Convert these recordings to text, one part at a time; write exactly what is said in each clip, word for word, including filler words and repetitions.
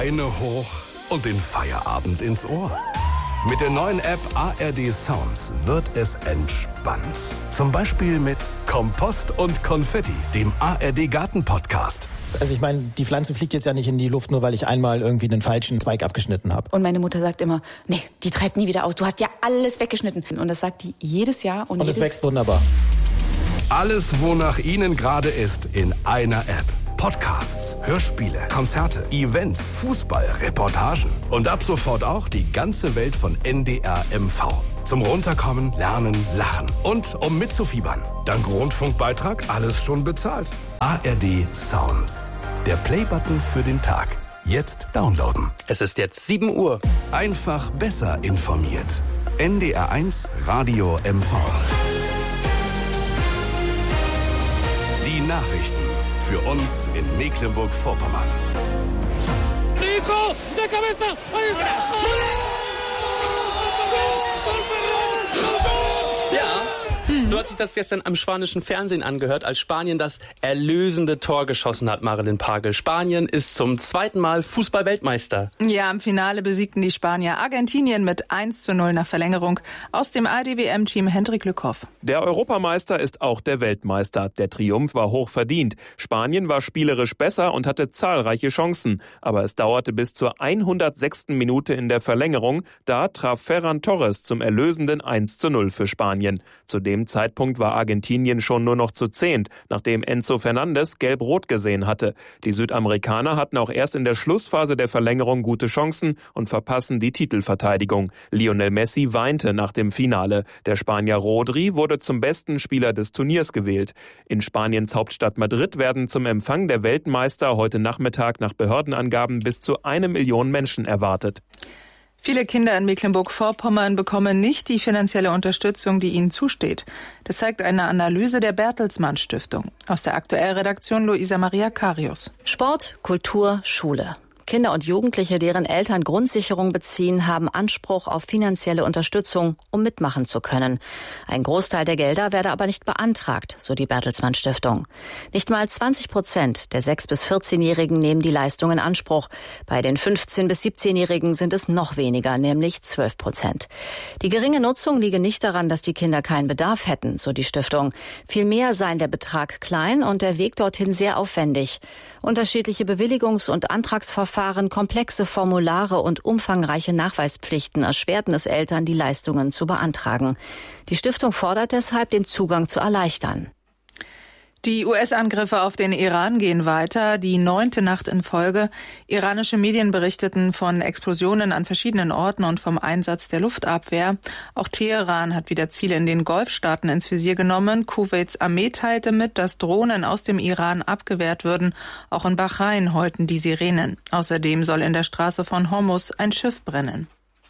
Beine hoch und den Feierabend ins Ohr. Mit der neuen App A R D Sounds wird es entspannt. Zum Beispiel mit Kompost und Konfetti, dem A R D Garten-Podcast. Also ich meine, die Pflanze fliegt jetzt ja nicht in die Luft, nur weil ich einmal irgendwie den falschen Zweig abgeschnitten habe. Und meine Mutter sagt immer, nee, die treibt nie wieder aus. Du hast ja alles weggeschnitten. Und das sagt die jedes Jahr. Und, und jedes es wächst wunderbar. Alles, wonach Ihnen gerade ist, in einer App. Podcasts, Hörspiele, Konzerte, Events, Fußball, Reportagen und ab sofort auch die ganze Welt von N D R M V. Zum Runterkommen, Lernen, Lachen und um mitzufiebern. Dank Rundfunkbeitrag alles schon bezahlt. A R D Sounds. Der Playbutton für den Tag. Jetzt downloaden. Es ist jetzt sieben Uhr. Einfach besser informiert. N D R eins Radio M V. Die Nachrichten für uns in Mecklenburg-Vorpommern. Nico, de cabeza, ahí está. Ja, so hat sich das gestern am spanischen Fernsehen angehört, als Spanien das erlösende Tor geschossen hat, Marilyn Pagel. Spanien ist zum zweiten Mal Fußball-Weltmeister. Ja, im Finale besiegten die Spanier Argentinien mit eins zu null nach Verlängerung. Aus dem A R D W M-Team Hendrik Lückhoff. Der Europameister ist auch der Weltmeister. Der Triumph war hoch verdient. Spanien war spielerisch besser und hatte zahlreiche Chancen. Aber es dauerte bis zur hundertsechsten Minute in der Verlängerung. Da traf Ferran Torres zum erlösenden eins zu null für Spanien. Zu dem Zeitpunkt war Argentinien schon nur noch zu zehnt, nachdem Enzo Fernandes gelb-rot gesehen hatte. Die Südamerikaner hatten auch erst in der Schlussphase der Verlängerung gute Chancen und verpassen die Titelverteidigung. Lionel Messi weinte nach dem Finale. Der Spanier Rodri wurde zum besten Spieler des Turniers gewählt. In Spaniens Hauptstadt Madrid werden zum Empfang der Weltmeister heute Nachmittag nach Behördenangaben bis zu eine Million Menschen erwartet. Viele Kinder in Mecklenburg-Vorpommern bekommen nicht die finanzielle Unterstützung, die ihnen zusteht. Das zeigt eine Analyse der Bertelsmann Stiftung. Aus der Aktuellredaktion Luisa Maria Karius. Sport, Kultur, Schule. Kinder und Jugendliche, deren Eltern Grundsicherung beziehen, haben Anspruch auf finanzielle Unterstützung, um mitmachen zu können. Ein Großteil der Gelder werde aber nicht beantragt, so die Bertelsmann Stiftung. Nicht mal zwanzig Prozent der sechs- bis vierzehnjährigen nehmen die Leistung in Anspruch. Bei den fünfzehn- bis siebzehnjährigen sind es noch weniger, nämlich zwölf Prozent. Die geringe Nutzung liege nicht daran, dass die Kinder keinen Bedarf hätten, so die Stiftung. Vielmehr seien der Betrag klein und der Weg dorthin sehr aufwendig. Unterschiedliche Bewilligungs- und Antragsverfahren, komplexe Formulare und umfangreiche Nachweispflichten erschwerten es Eltern, die Leistungen zu beantragen. Die Stiftung fordert deshalb, den Zugang zu erleichtern. Die U S-Angriffe auf den Iran gehen weiter, die neunte Nacht in Folge. Iranische Medien berichteten von Explosionen an verschiedenen Orten und vom Einsatz der Luftabwehr. Auch Teheran hat wieder Ziele in den Golfstaaten ins Visier genommen. Kuwaits Armee teilte mit, dass Drohnen aus dem Iran abgewehrt würden. Auch in Bahrain heulten die Sirenen. Außerdem soll in der Straße von Hormuz ein Schiff brennen.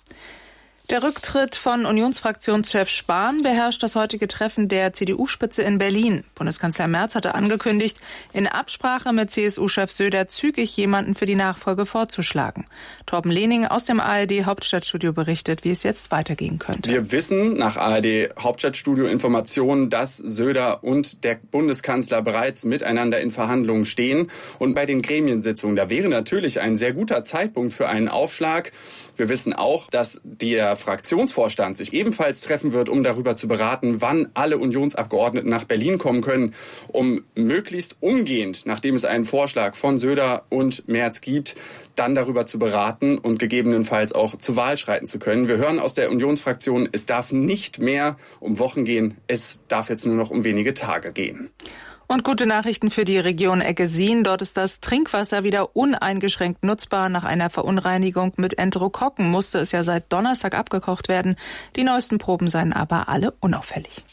Der Rücktritt von Unionsfraktionschef Spahn beherrscht das heutige Treffen der C D U-Spitze in Berlin. Bundeskanzler Merz hatte angekündigt, in Absprache mit C S U-Chef Söder zügig jemanden für die Nachfolge vorzuschlagen. Torben Lehning aus dem A R D-Hauptstadtstudio berichtet, wie es jetzt weitergehen könnte. Wir wissen nach A R D-Hauptstadtstudio-Informationen, dass Söder und der Bundeskanzler bereits miteinander in Verhandlungen stehen. Und bei den Gremiensitzungen, da wäre natürlich ein sehr guter Zeitpunkt für einen Aufschlag. Wir wissen auch, dass der Fraktionsvorstand sich ebenfalls treffen wird, um darüber zu beraten, wann alle Unionsabgeordneten nach Berlin kommen können, um möglichst umgehend, nachdem es einen Vorschlag von Söder und Merz gibt, dann darüber zu beraten und gegebenenfalls auch zur Wahl schreiten zu können. Wir hören aus der Unionsfraktion, es darf nicht mehr um Wochen gehen, es darf jetzt nur noch um wenige Tage gehen. Und gute Nachrichten für die Region Eggesin. Dort ist das Trinkwasser wieder uneingeschränkt nutzbar. Nach einer Verunreinigung mit Enterokokken musste es ja seit Donnerstag abgekocht werden. Die neuesten Proben seien aber alle unauffällig.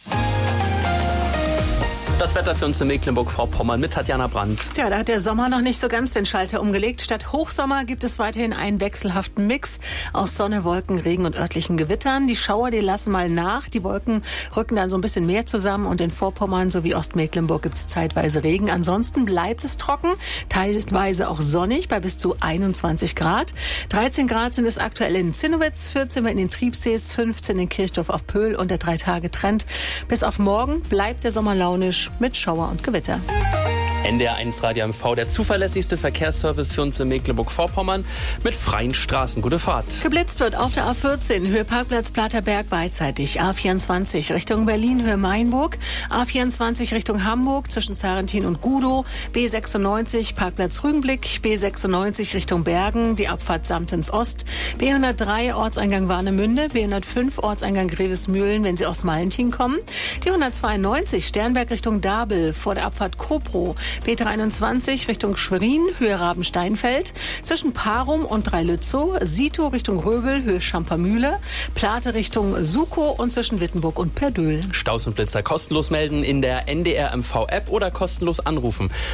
Das Wetter für uns in Mecklenburg-Vorpommern mit Tatjana Brandt. Ja, da hat der Sommer noch nicht so ganz den Schalter umgelegt. Statt Hochsommer gibt es weiterhin einen wechselhaften Mix aus Sonne, Wolken, Regen und örtlichen Gewittern. Die Schauer, die lassen mal nach. Die Wolken rücken dann so ein bisschen mehr zusammen und in Vorpommern sowie Ostmecklenburg gibt es zeitweise Regen. Ansonsten bleibt es trocken, teilweise auch sonnig bei bis zu einundzwanzig Grad. dreizehn Grad sind es aktuell in Zinnowitz, vierzehn in den Triebsees, fünfzehn in Kirchdorf auf Pöhl und der Drei-Tage-Trend. Bis auf morgen bleibt der Sommer launisch mit Schauer und Gewitter. N D R eins Radio M V, der zuverlässigste Verkehrsservice für uns in Mecklenburg-Vorpommern mit freien Straßen. Gute Fahrt. Geblitzt wird auf der A vierzehn, Höhe Parkplatz Platterberg beidseitig. A vierundzwanzig Richtung Berlin, Höhe Mainburg. A vierundzwanzig Richtung Hamburg zwischen Zarentin und Gudow. B sechsundneunzig Parkplatz Rügenblick. B sechsundneunzig Richtung Bergen, die Abfahrt Samtens Ost. B hundertdrei Ortseingang Warnemünde. B hundertfünf Ortseingang Grevesmühlen, wenn Sie aus Malentin kommen. Die hundertzweiundneunzig Sternberg Richtung Dabel vor der Abfahrt Kopro. B dreiundzwanzig Richtung Schwerin, Höhe Rabensteinfeld. Zwischen Parum und Dreilützow. Sito Richtung Röbel, Höhe Schampermühle. Plate Richtung Sukow und zwischen Wittenburg und Perdöhl. Staus und Blitzer kostenlos melden in der N D R M V App oder kostenlos anrufen.